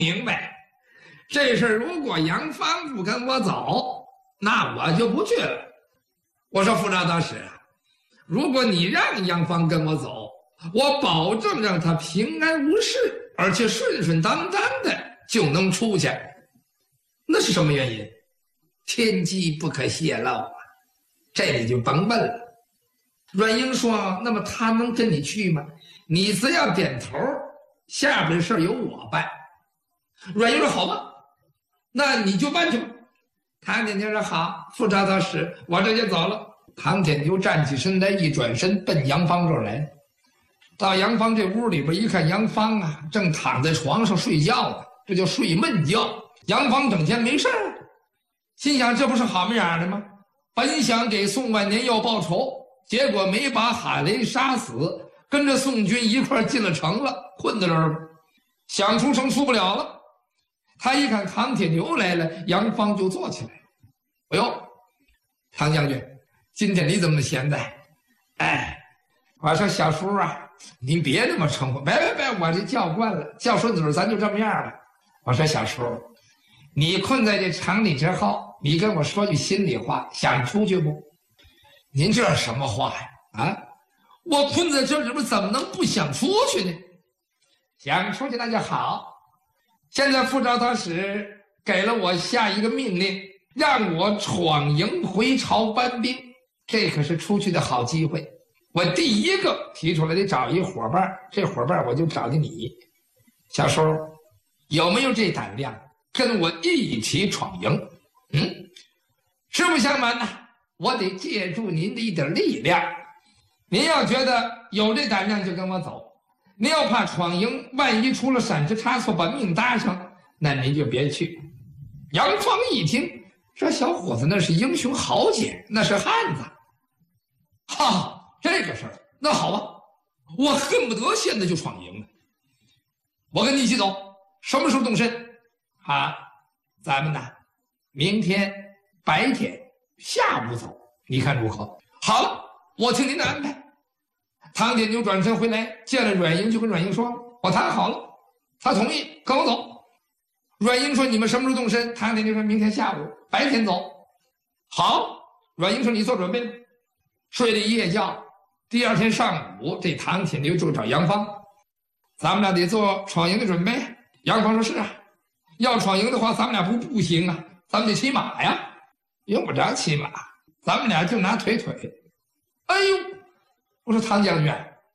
明白。这事如果杨芳不跟我走，那我就不去了。我说副招导使啊，如果你让杨芳跟我走，我保证让她平安无事，而且顺顺当当的就能出去。那是什么原因？天机不可泄露啊，这你就甭问了。阮英说：“那么他能跟你去吗？你只要点头，下边的事由我办。”阮英说：“好吧，那你就办去吧。”唐天牛说：“好，副招导使，我这就走了。”唐天牛站起身来，一转身奔杨芳这儿来。到杨芳这屋里边一看，杨芳啊正躺在床上睡觉呢，这叫睡闷觉。杨芳整天没事儿，心想这不是好么样的吗？本想给宋万年要报仇，结果没把海雷杀死，跟着宋军一块进了城了，困在这儿了，想出城出不了了。他一看唐铁牛来了，杨芳就坐起来。哎呦，唐将军，今天你怎么闲在？哎，我说小叔啊，您别那么称呼，别，我这叫惯了，叫顺嘴咱就这么样了。我说小叔，你困在这城里之后，你跟我说句心里话，想出去不？您这什么话呀？啊，我困在这里边怎么能不想出去呢？想出去那就好。现在副招导使给了我下一个命令，让我闯营回朝搬兵，这可是出去的好机会。我第一个提出来得找一伙伴，这伙伴我就找的你，小叔，有没有这胆量跟我一起闯营？实不相瞒呐，我得借助您的一点力量。您要觉得有这胆量就跟我走，您要怕闯营万一出了闪失差错把命搭上，那您就别去。杨芳一听，这小伙子那是英雄豪杰，那是汉子。哈，这个事儿，那好吧，我恨不得现在就闯营了。我跟你一起走，什么时候动身？啊，咱们呢，明天白天下午走，你看如何？好了，我听您的安排。唐铁牛转身回来，见了阮英，就跟阮英说：“我谈好了，他同意跟我走。”阮英说：“你们什么时候动身？”唐铁牛说：“明天下午，白天走。”好，阮英说：“你做准备。”睡了一夜觉，第二天上午，这唐铁牛就找杨芳：“咱们俩得做闯营的准备。”杨芳说：“是啊，要闯营的话，咱们俩不行啊，咱们得骑马呀。”用不着骑马，咱们俩就拿腿。哎呦，我说唐将军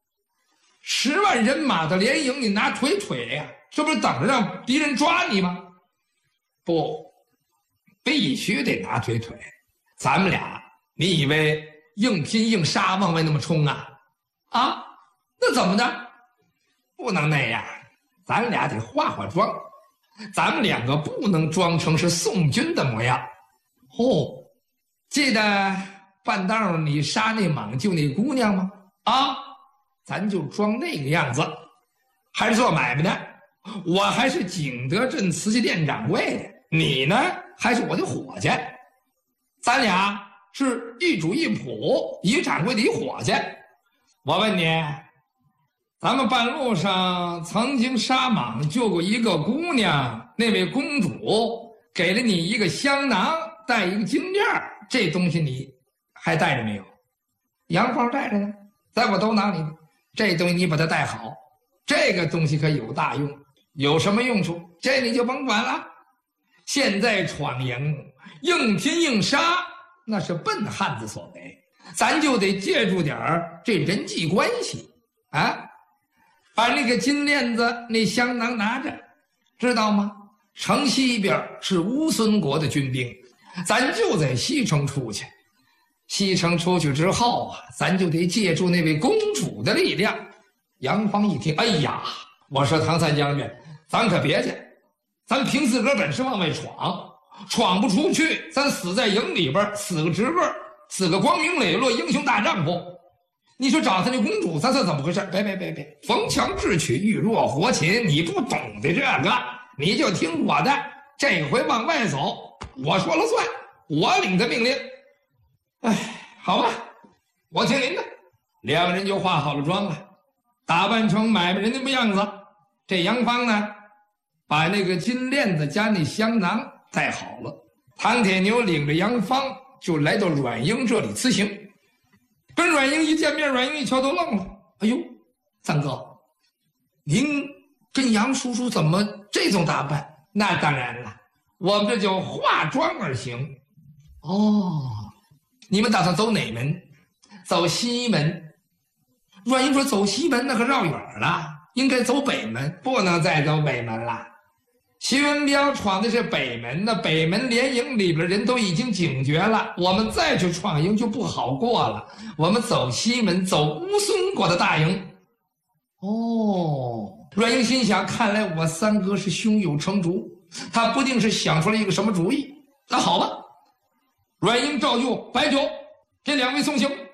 ，10万人马的联营，你拿腿呀，这不是等着让敌人抓你吗？不，必须得拿腿。咱们俩，你以为硬拼硬杀往外那么冲啊？啊，那怎么的？不能那样，咱俩得化妆，咱们两个不能装成是宋军的模样。哦，记得半道你杀那莽救那姑娘吗？啊，咱就装那个样子。还是做买卖的，我还是景德镇瓷器店掌柜的，你呢还是我的伙计，咱俩是一主一仆，一掌柜的一伙计。我问你，咱们半路上曾经杀莽救过一个姑娘，那位公主给了你一个香囊，带一个金链，这东西你还带着没有？杨芳带着呢，在我兜囊里呢。这东西你把它带好，这个东西可有大用。有什么用处？这你就甭管了。现在闯营，硬拼硬杀，那是笨汉子所为，咱就得借助点这人际关系啊，把那个金链子、那香囊拿着，知道吗？城西边是乌孙国的军兵，咱就在西城出去。西城出去之后啊，咱就得借助那位公主的力量。杨芳一听，哎呀，我说唐三将军，咱可别去，咱凭自个儿本事往外闯，闯不出去，咱死在营里边，死个直个，死个光明磊落，英雄大丈夫。你说找他那公主，咱算怎么回事？别，逢强智取，遇弱活擒，你不懂得这个，你就听我的，这回往外走，我说了算，我领的命令。哎，好吧，我听您的。两人就化好了妆了，打扮成买卖人的样子。这杨芳呢， 把那个金链子加那香囊带好了。唐铁牛领着杨芳就来到阮英这里辞行。跟阮英一见面，阮英一瞧都愣了：“哎呦，三哥，您跟杨叔叔怎么这种打扮？”“那当然了，我们这叫化妆而行。”“哦，你们打算走哪门？”“走西门。”阮英说：“走西门那可绕远了，应该走北门，不能再走北门了。徐文彪闯的是北门，那北门连营里边人都已经警觉了，我们再去闯营就不好过了。我们走西门，走乌孙国的大营。”“哦。”阮英心想，看来我三哥是胸有成竹，他不定是想出了一个什么主意。那好吧，阮英照旧摆酒，给两位送行。